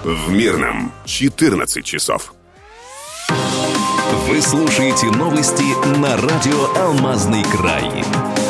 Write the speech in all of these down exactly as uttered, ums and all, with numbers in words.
В Мирном четырнадцать часов. Вы слушаете новости на радио «Алмазный край».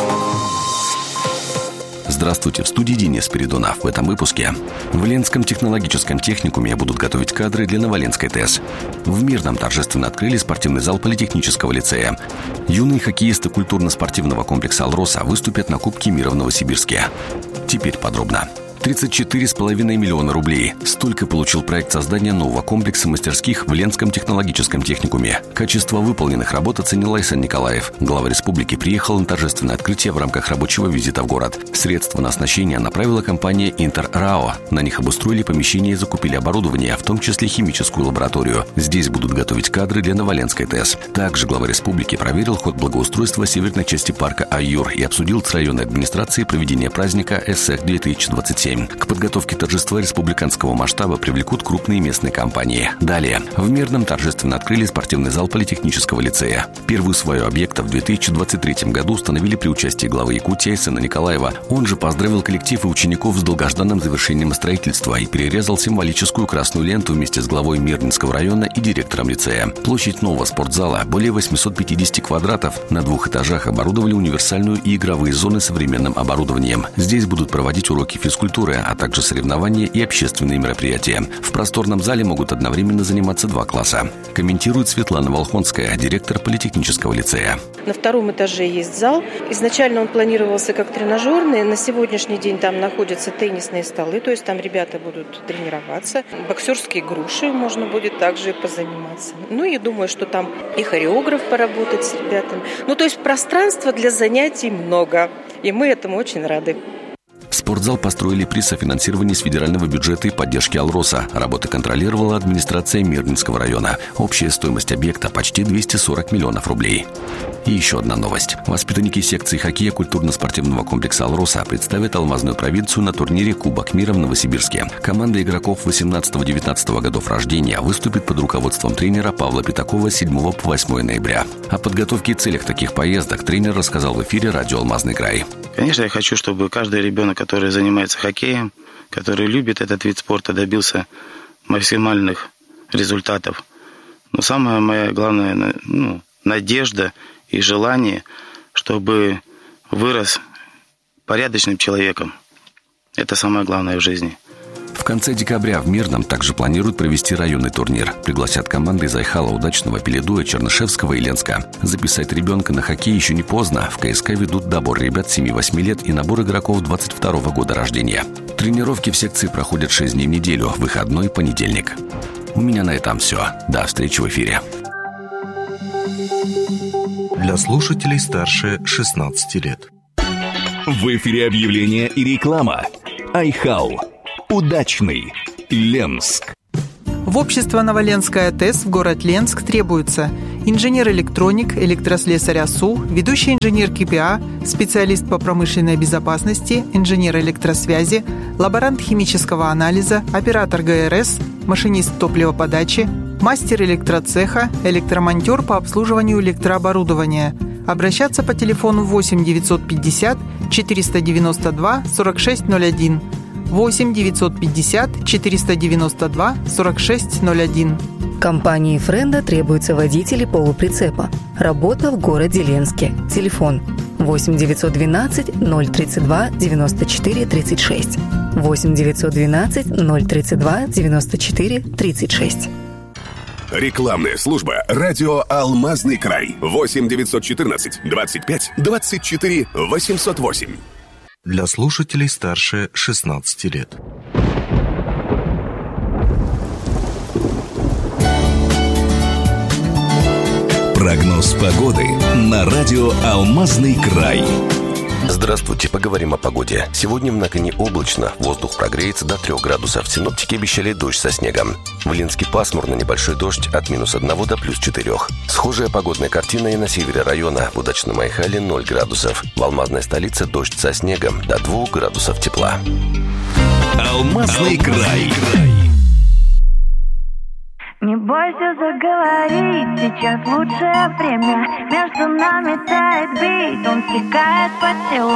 Здравствуйте, в студии Денис Спиридонов. В этом выпуске. В Ленском технологическом техникуме будут готовить кадры для Новоленской ТЭС. В Мирном торжественно открыли спортивный зал Политехнического лицея. Юные хоккеисты культурно-спортивного комплекса «Алроса» выступят на Кубке мира в Новосибирске. Теперь подробно. тридцать четыре с половиной миллиона рублей. Столько получил проект создания нового комплекса мастерских в Ленском технологическом техникуме. Качество выполненных работ оценил Айсан Николаев. Глава республики приехал на торжественное открытие в рамках рабочего визита в город. Средства на оснащение направила компания «Интер РАО». На них обустроили помещение и закупили оборудование, в том числе химическую лабораторию. Здесь будут готовить кадры для Новоленской ТЭС. Также глава республики проверил ход благоустройства северной части парка Аюр и обсудил с районной администрацией проведение праздника ЭСЭХ две тысячи двадцать семь. К подготовке торжества республиканского масштаба привлекут крупные местные компании. Далее. В Мирном торжественно открыли спортивный зал Политехнического лицея. Первую свою объект в две тысячи двадцать третьем году установили при участии главы Якутии Айсана Николаева. Он же поздравил коллектив и учеников с долгожданным завершением строительства и перерезал символическую красную ленту вместе с главой Мирнинского района и директором лицея. Площадь нового спортзала более восемьсот пятьдесят квадратов. На двух этажах оборудовали универсальную и игровые зоны современным оборудованием. Здесь будут проводить уроки физкультуры, а также соревнования и общественные мероприятия. В просторном зале могут одновременно заниматься два класса. Комментирует Светлана Волхонская, директор Политехнического лицея. На втором этаже есть зал. Изначально он планировался как тренажерный. На сегодняшний день там находятся теннисные столы, то есть там ребята будут тренироваться. Боксерские груши можно будет также позаниматься. Ну и думаю, что там и хореограф поработать с ребятами. Ну то есть пространства для занятий много. И мы этому очень рады. Спортзал построили при софинансировании с федерального бюджета и поддержки «Алроса». Работы контролировала администрация Мирнинского района. Общая стоимость объекта почти двести сорок миллионов рублей. И еще одна новость. Воспитанники секции хоккея культурно-спортивного комплекса «Алроса» представят алмазную провинцию на турнире «Кубок мира» в Новосибирске. Команда игроков восемнадцатого-девятнадцатого годов рождения выступит под руководством тренера Павла Пятакова с седьмого по восьмое ноября. О подготовке и целях таких поездок тренер рассказал в эфире радио «Алмазный край». Конечно, я хочу, чтобы каждый ребенок, который занимается хоккеем, который любит этот вид спорта, добился максимальных результатов. Но самая моя главная ну, надежда и желание, чтобы вырос порядочным человеком. Это самое главное в жизни. В конце декабря в Мирном также планируют провести районный турнир. Пригласят команды из Айхала, Удачного, Пеледуя, Чернышевского и Ленска. Записать ребенка на хоккей еще не поздно. В КСК ведут добор ребят семи-восьми лет и набор игроков двадцать второго года рождения. Тренировки в секции проходят шесть дней в неделю, выходной понедельник. У меня на этом все. До встречи в эфире. Для слушателей старше шестнадцати лет. В эфире объявления и реклама. Айхал. Удачный. Ленск. В общество Новоленская ТЭС в город Ленск требуется инженер-электроник, электрослесарь АСУ, ведущий инженер КПА, специалист по промышленной безопасности, инженер электросвязи, лаборант химического анализа, оператор ГРС, машинист топливоподачи, мастер электроцеха, электромонтер по обслуживанию электрооборудования. Обращаться по телефону восемь девятьсот пятьдесят четыреста девяносто два сорок шесть ноль один. восемь девятьсот пятьдесят четыреста девяносто два сорок шесть ноль один. Компании «Френда» требуются водители полуприцепа. Работа в городе Ленске. Телефон восемь девятьсот двенадцать ноль тридцать два девяносто четыре тридцать шесть. восемь девятьсот двенадцать ноль тридцать два девяносто четыре тридцать шесть. Рекламная служба «Радио Алмазный край». восемь девятьсот четырнадцать двадцать пять двадцать четыре восемьсот восемь. Для слушателей старше шестнадцати лет. Прогноз погоды на радио «Алмазный край». Здравствуйте, поговорим о погоде. Сегодня в Наконе облачно, воздух прогреется до трех градусов. Синоптики обещали дождь со снегом. В Ленске пасмурно, небольшой дождь от минус одного до плюс четырех. Схожая погодная картина и на севере района. В Удачном Айхале ноль градусов. В алмазной столице дождь со снегом до двух градусов тепла. Алмазный край. Не бойся заговорить, сейчас лучшее время. Между нами тает бит, он стекает по телу.